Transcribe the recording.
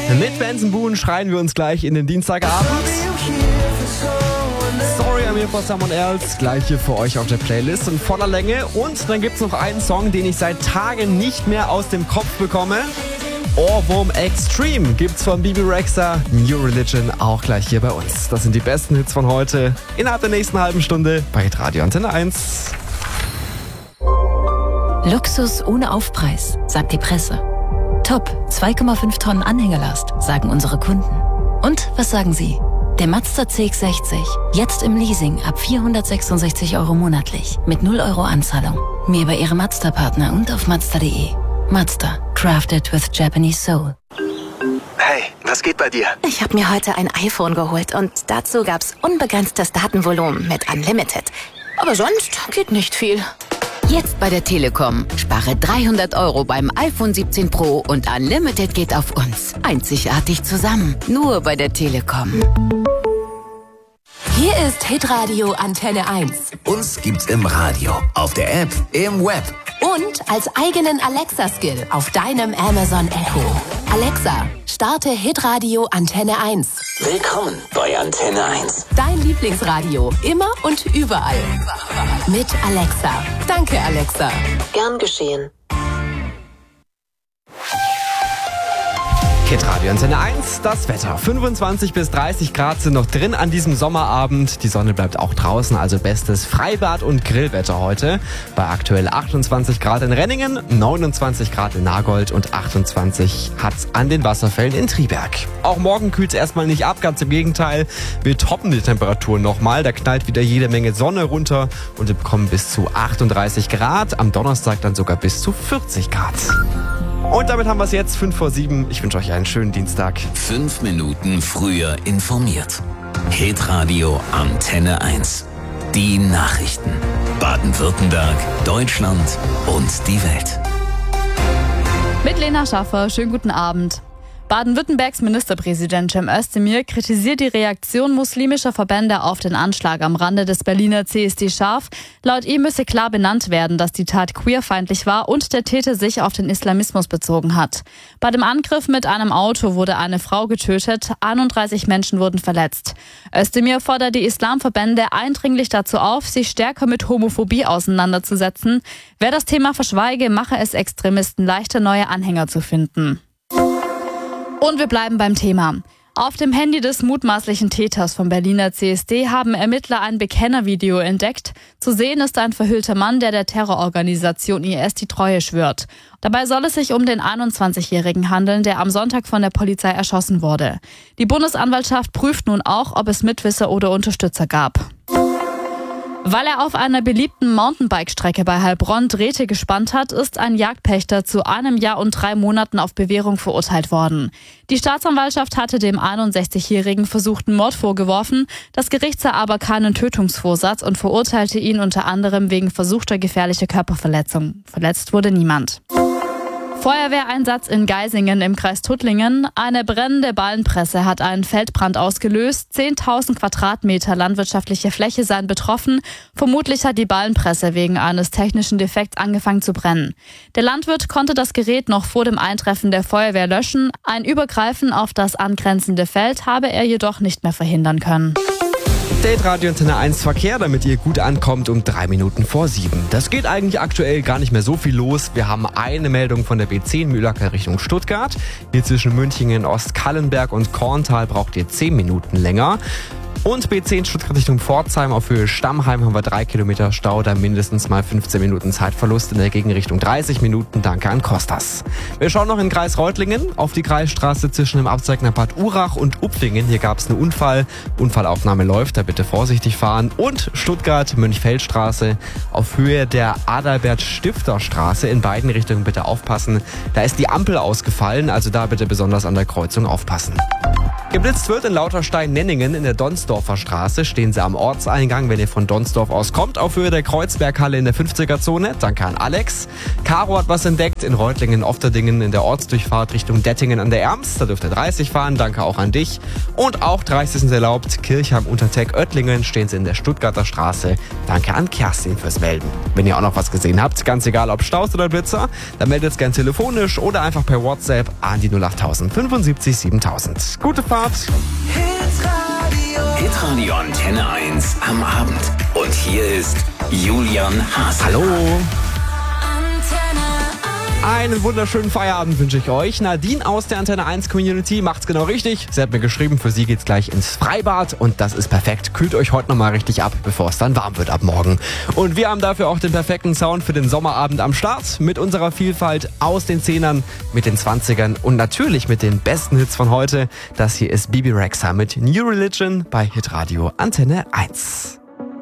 Mit Benson Boone schreien wir uns gleich in den Dienstagabend. Sorry, I'm here for someone else. Gleich hier für euch auf der Playlist in voller Länge. Und dann gibt's noch einen Song, den ich seit Tagen nicht mehr aus dem Kopf bekomme. Ohrwurm Extreme gibt's von Bebe Rexha, New Religion auch gleich hier bei uns. Das sind die besten Hits von heute innerhalb der nächsten halben Stunde bei Radio Antenne 1. Luxus ohne Aufpreis, sagt die Presse. Top, 2,5 Tonnen Anhängerlast, sagen unsere Kunden. Und was sagen Sie? Der Mazda CX-60, jetzt im Leasing ab 466 € monatlich, mit 0 € Anzahlung. Mehr bei Ihrem Mazda-Partner und auf Mazda.de. Mazda, crafted with Japanese soul. Hey, was geht bei dir? Ich habe mir heute ein iPhone geholt und dazu gab's unbegrenztes Datenvolumen mit Unlimited. Aber sonst geht nicht viel. Jetzt bei der Telekom. Spare 300 € beim iPhone 17 Pro und Unlimited geht auf uns. Einzigartig zusammen. Nur bei der Telekom. Hier ist Hitradio Antenne 1. Uns gibt's im Radio, auf der App, im Web. Und als eigenen Alexa-Skill auf deinem Amazon Echo. Alexa, starte Hitradio Antenne 1. Willkommen bei Antenne 1. Dein Lieblingsradio, immer und überall. Mit Alexa. Danke, Alexa. Gern geschehen. Radio Antenne 1, das Wetter. 25 bis 30 Grad sind noch drin an diesem Sommerabend. Die Sonne bleibt auch draußen, also bestes Freibad- und Grillwetter heute. Bei aktuell 28 Grad in Renningen, 29 Grad in Nagold und 28 hat's an den Wasserfällen in Triberg. Auch morgen kühlt's erstmal nicht ab, ganz im Gegenteil. Wir toppen die Temperaturen nochmal. Da knallt wieder jede Menge Sonne runter und wir bekommen bis zu 38 Grad. Am Donnerstag dann sogar bis zu 40 Grad. Und damit haben wir es jetzt, 5 vor 7. Ich wünsche euch einen schönen Dienstag. 5 Minuten früher informiert. Hitradio Antenne 1. Die Nachrichten. Baden-Württemberg, Deutschland und die Welt. Mit Lena Schaffer, schönen guten Abend. Baden-Württembergs Ministerpräsident Cem Özdemir kritisiert die Reaktion muslimischer Verbände auf den Anschlag am Rande des Berliner CSD scharf. Laut ihm müsse klar benannt werden, dass die Tat queerfeindlich war und der Täter sich auf den Islamismus bezogen hat. Bei dem Angriff mit einem Auto wurde eine Frau getötet, 31 Menschen wurden verletzt. Özdemir fordert die Islamverbände eindringlich dazu auf, sich stärker mit Homophobie auseinanderzusetzen. Wer das Thema verschweige, mache es Extremisten leichter, neue Anhänger zu finden. Und wir bleiben beim Thema. Auf dem Handy des mutmaßlichen Täters vom Berliner CSD haben Ermittler ein Bekennervideo entdeckt. Zu sehen ist ein verhüllter Mann, der Terrororganisation IS die Treue schwört. Dabei soll es sich um den 21-Jährigen handeln, der am Sonntag von der Polizei erschossen wurde. Die Bundesanwaltschaft prüft nun auch, ob es Mitwisser oder Unterstützer gab. Weil er auf einer beliebten Mountainbike-Strecke bei Heilbronn Drähte gespannt hat, ist ein Jagdpächter zu 1 Jahr und 3 Monaten auf Bewährung verurteilt worden. Die Staatsanwaltschaft hatte dem 61-Jährigen versuchten Mord vorgeworfen. Das Gericht sah aber keinen Tötungsvorsatz und verurteilte ihn unter anderem wegen versuchter gefährlicher Körperverletzung. Verletzt wurde niemand. Feuerwehreinsatz in Geisingen im Kreis Tuttlingen. Eine brennende Ballenpresse hat einen Feldbrand ausgelöst. 10.000 Quadratmeter landwirtschaftliche Fläche seien betroffen. Vermutlich hat die Ballenpresse wegen eines technischen Defekts angefangen zu brennen. Der Landwirt konnte das Gerät noch vor dem Eintreffen der Feuerwehr löschen. Ein Übergreifen auf das angrenzende Feld habe er jedoch nicht mehr verhindern können. Update Radio Antenne 1 Verkehr, damit ihr gut ankommt um 3 Minuten vor 7. Das geht eigentlich aktuell gar nicht mehr so viel los. Wir haben eine Meldung von der B10 Mühlacker Richtung Stuttgart. Hier zwischen Münchingen, Ostkallenberg und Korntal braucht ihr 10 Minuten länger. Und B10 Stuttgart Richtung Pforzheim auf Höhe Stammheim haben wir 3 Kilometer Stau, da mindestens mal 15 Minuten Zeitverlust in der Gegenrichtung 30 Minuten. Danke an Kostas. Wir schauen noch in Kreis Reutlingen auf die Kreisstraße zwischen dem Abzweig nach Bad Urach und Upfingen. Hier gab es einen Unfall. Unfallaufnahme läuft, da bitte vorsichtig fahren. Und Stuttgart Mönchfeldstraße auf Höhe der Adalbert-Stifter-Straße. In beiden Richtungen bitte aufpassen. Da ist die Ampel ausgefallen, also da bitte besonders an der Kreuzung aufpassen. Geblitzt wird in Lauterstein-Nenningen in der Donsdorfer Straße. Stehen Sie am Ortseingang, wenn ihr von Donsdorf aus kommt, auf Höhe der Kreuzberghalle in der 50er-Zone. Danke an Alex. Caro hat was entdeckt in Reutlingen-Ofterdingen in der Ortsdurchfahrt Richtung Dettingen an der Erms. Da dürft ihr 30 fahren. Danke auch an dich. Und auch 30 sind erlaubt. Kirchheim-Unterteck-Oettlingen stehen Sie in der Stuttgarter Straße. Danke an Kerstin fürs Melden. Wenn ihr auch noch was gesehen habt, ganz egal ob Staus oder Blitzer, dann meldet es gern telefonisch oder einfach per WhatsApp an die 08000 75 7000. Gute Fahrt! Hitradio Antenne 1 am Abend. Und hier ist Julian Haas. Hallo! Einen wunderschönen Feierabend wünsche ich euch. Nadine aus der Antenne 1 Community macht's genau richtig. Sie hat mir geschrieben, für sie geht's gleich ins Freibad und das ist perfekt. Kühlt euch heute nochmal richtig ab, bevor es dann warm wird ab morgen. Und wir haben dafür auch den perfekten Sound für den Sommerabend am Start. Mit unserer Vielfalt aus den 10ern, mit den 20ern und natürlich mit den besten Hits von heute. Das hier ist Bebe Rexha mit New Religion bei Hitradio Antenne 1.